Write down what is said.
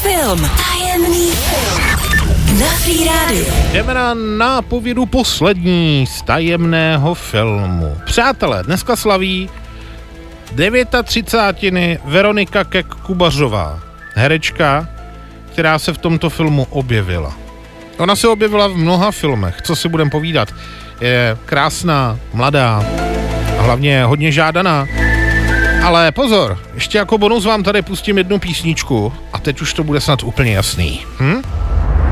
film. Tajemný film. Na Free Radio. Jdeme na nápovědu poslední z tajemného filmu. Přátelé, dneska slaví 39. Veronika Keck-Kubařová, herečka, která se v tomto filmu objevila. Ona se objevila v mnoha filmech, co si budem povídat. Je krásná, mladá a hlavně hodně žádaná. Ale pozor, ještě jako bonus vám tady pustím jednu písničku a teď už to bude snad úplně jasný.